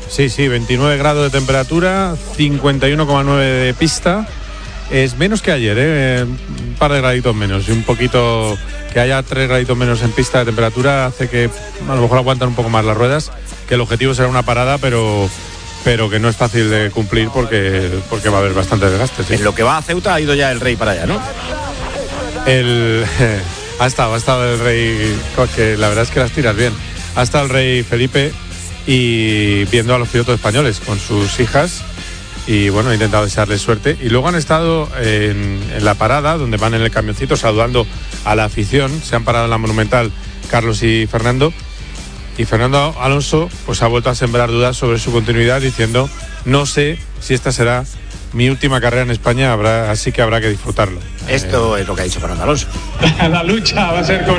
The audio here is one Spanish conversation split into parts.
Sí, 29 grados de temperatura, 51,9 de pista. Es menos que ayer, un par de graditos menos. Y un poquito, que haya 3 graditos menos en pista de temperatura hace que a lo mejor aguantan un poco más las ruedas, que el objetivo será una parada, pero que no es fácil de cumplir porque va a haber bastante desgaste. ¿Sí? En lo que va a Ceuta ha ido ya el Rey para allá, ¿no? Ha estado el Rey, que la verdad es que las tiras bien. Ha estado el Rey Felipe y viendo a los pilotos españoles con sus hijas y bueno, ha intentado desearles suerte. Y luego han estado en la parada, donde van en el camioncito saludando a la afición. Se han parado en la Monumental Carlos y Fernando. Y Fernando Alonso pues ha vuelto a sembrar dudas sobre su continuidad, diciendo: no sé si esta será mi última carrera en España, así que habrá que disfrutarlo. Esto es lo que ha dicho Fernando Alonso. La lucha va a ser con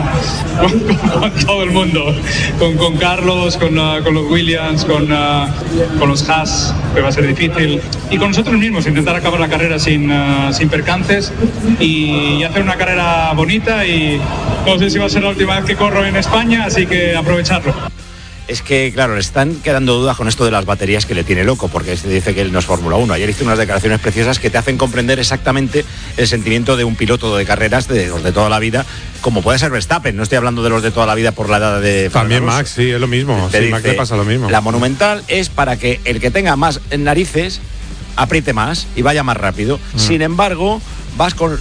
todo el mundo, con Carlos, con los Williams, con los Haas, que va a ser difícil, y con nosotros mismos, intentar acabar la carrera sin percances y hacer una carrera bonita. Y no sé si va a ser la última vez que corro en España, así que aprovecharlo. Es que, claro, le están quedando dudas con esto de las baterías, que le tiene loco, porque se dice que él no es Fórmula 1. Ayer hizo unas declaraciones preciosas que te hacen comprender exactamente el sentimiento de un piloto de carreras de los de toda la vida, como puede ser Verstappen. No estoy hablando de los de toda la vida por la edad de también Fernando. Max, sí, es lo mismo. Sí, Max le pasa lo mismo. La Monumental es para que el que tenga más narices apriete más y vaya más rápido. Sin embargo, vas con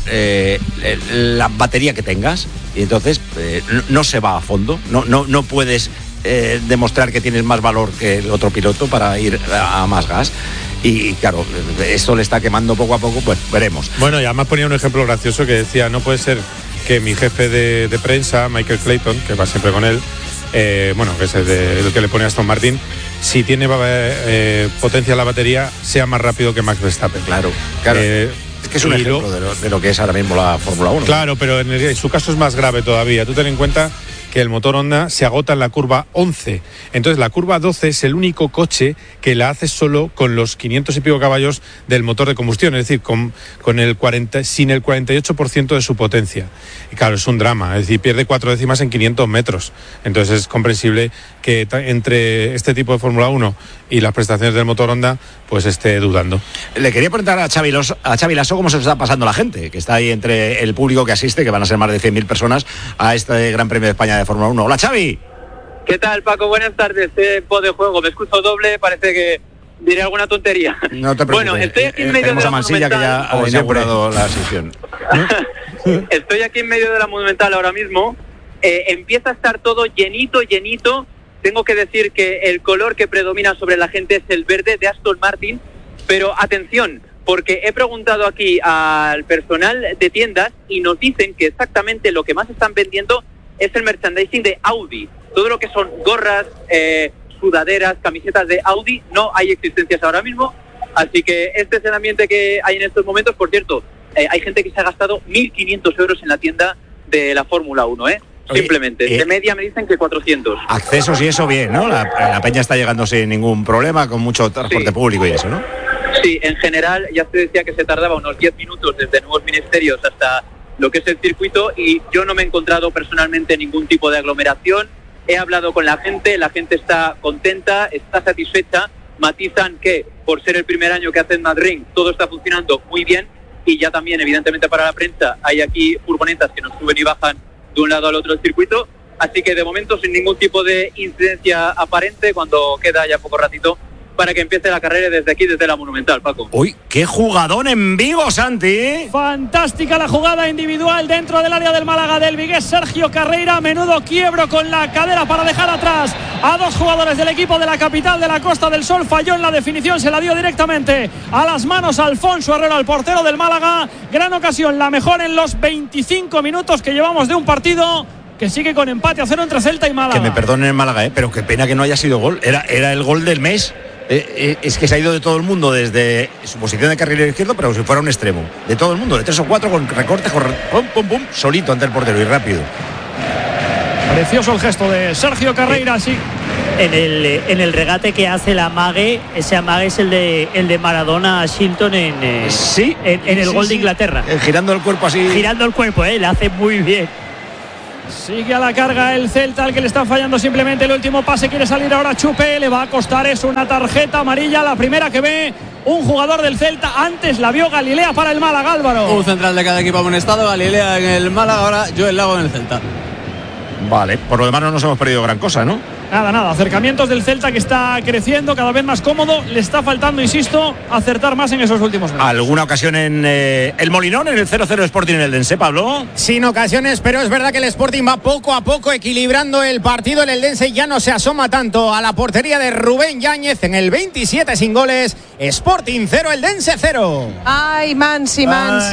la batería que tengas y entonces no se va a fondo. No puedes demostrar que tienes más valor que el otro piloto para ir a más gas. Y claro, esto le está quemando poco a poco, pues veremos. Bueno, y además ponía un ejemplo gracioso que decía: no puede ser que mi jefe de prensa, Michael Clayton, que va siempre con él, que es el que le pone a Aston Martin, si tiene potencia la batería, sea más rápido que Max Verstappen. Claro. Es que es un ejemplo de lo que es ahora mismo la Fórmula 1. Claro, pero en su caso es más grave todavía. Tú ten en cuenta que el motor Honda se agota en la curva 11. Entonces la curva 12 es el único coche que la hace solo con los 500 y pico caballos del motor de combustión, es decir, sin el 48% de su potencia. Y claro, es un drama, es decir, pierde 4 décimas en 500 metros. Entonces es comprensible que entre este tipo de Fórmula 1 y las prestaciones del motor Honda, pues esté dudando. Le quería preguntar a Xavi Lasso cómo se está pasando la gente, que está ahí entre el público que asiste, que van a ser más de 100.000 personas, a este Gran Premio de España de Fórmula 1. Hola, Xavi. ¿Qué tal, Paco? Buenas tardes. Pod de juego, me escucho doble, parece que diré alguna tontería. No te preocupes. Bueno, estoy aquí en medio de la Mansilla, Monumental, que ya ha inaugurado la sesión. Estoy aquí en medio de la Monumental ahora mismo. Empieza a estar todo llenito. Tengo que decir que el color que predomina sobre la gente es el verde de Aston Martin, pero atención, porque he preguntado aquí al personal de tiendas y nos dicen que exactamente lo que más están vendiendo es el merchandising de Audi. Todo lo que son gorras, sudaderas, camisetas de Audi, no hay existencias ahora mismo, así que este es el ambiente que hay en estos momentos. Por cierto, hay gente que se ha gastado 1.500 euros en la tienda de la Fórmula 1, simplemente. De media me dicen que 400. Accesos y eso bien, ¿no? La peña está llegando sin ningún problema, con mucho transporte público y eso, ¿no? Sí, en general ya se decía que se tardaba unos 10 minutos desde Nuevos Ministerios hasta lo que es el circuito, y yo no me he encontrado personalmente ningún tipo de aglomeración. He hablado con la gente está contenta, está satisfecha. Matizan que por ser el primer año que hacen Madrid todo está funcionando muy bien, y ya también evidentemente para la prensa hay aquí furgonetas que nos suben y bajan de un lado al otro del circuito, así que de momento sin ningún tipo de incidencia aparente, cuando queda ya poco ratito para que empiece la carrera desde aquí, desde la Monumental, Paco. ¡Uy, qué jugadón en Vigo, Santi! Fantástica la jugada individual dentro del área del Málaga del vigués Sergio Carreira. Menudo quiebro con la cadera para dejar atrás a dos jugadores del equipo de la capital de la Costa del Sol. Falló en la definición, se la dio directamente a las manos a Alfonso Herrera, el portero del Málaga. Gran ocasión, la mejor en los 25 minutos que llevamos de un partido que sigue con empate a 0 entre Celta y Málaga. Que me perdonen el Málaga, pero qué pena que no haya sido gol. Era el gol del mes. Es que se ha ido de todo el mundo desde su posición de carrilero izquierdo, pero si fuera un extremo. De todo el mundo, de 3 o 4 con recortes, pum, solito ante el portero y rápido. Precioso el gesto de Sergio Carreira, sí. En el regate que hace el amague, ese amague es el de Maradona a Shilton en el gol de Inglaterra. Girando el cuerpo así. Girando el cuerpo, le hace muy bien. Sigue a la carga el Celta, al que le está fallando simplemente el último pase. Quiere salir ahora Chupe, le va a costar eso, una tarjeta amarilla, la primera que ve un jugador del Celta. Antes la vio Galilea para el Málaga, Álvaro. Un central de cada equipo amonestado, Galilea en el Málaga, ahora Joel Lago en el Celta. Vale, por lo demás no nos hemos perdido gran cosa, ¿no? Nada, acercamientos del Celta, que está creciendo, cada vez más cómodo. Le está faltando, insisto, acertar más en esos últimos meses. ¿Alguna ocasión en el Molinón, en el 0-0 Sporting en el Eldense, Pablo? Sin ocasiones, pero es verdad que el Sporting va poco a poco equilibrando el partido. El Eldense ya no se asoma tanto a la portería de Rubén Yáñez en el 27 sin goles. Sporting 0, Eldense 0. Ay, Mansi,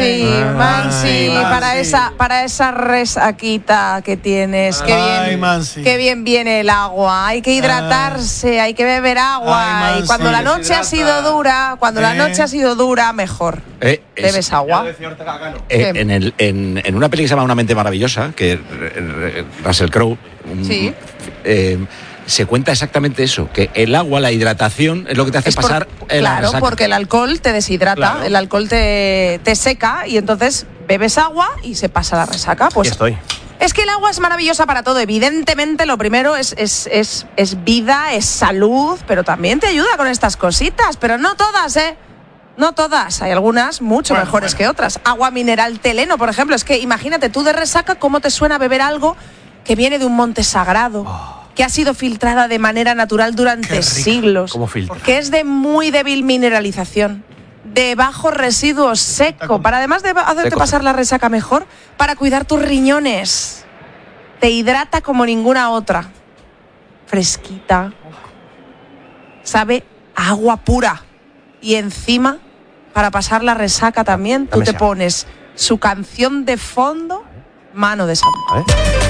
para esa resaquita que tienes. Qué bien viene el agua. Hay que hidratarse, hay que beber agua. Y cuando la noche ha sido dura, mejor. Bebes agua. En una peli que se llama Una mente maravillosa, que Russell Crowe, sí, se cuenta exactamente eso, que el agua, la hidratación, es lo que te hace pasar la resaca. Porque el alcohol te deshidrata, el alcohol te seca, y entonces bebes agua y se pasa la resaca. Pues ya estoy. Es que el agua es maravillosa para todo. Evidentemente, lo primero es vida, es salud, pero también te ayuda con estas cositas. Pero no todas, No todas. Hay algunas mucho mejores que otras. Agua mineral Teleno, por ejemplo. Es que imagínate tú de resaca cómo te suena beber algo que viene de un monte sagrado, que ha sido filtrada de manera natural durante siglos, que es de muy débil mineralización, de bajo residuo seco, para además de hacerte pasar la resaca mejor, para cuidar tus riñones. Te hidrata como ninguna otra. Fresquita. Sabe a agua pura. Y encima, para pasar la resaca también, tú te pones su canción de fondo, Mano de Santo.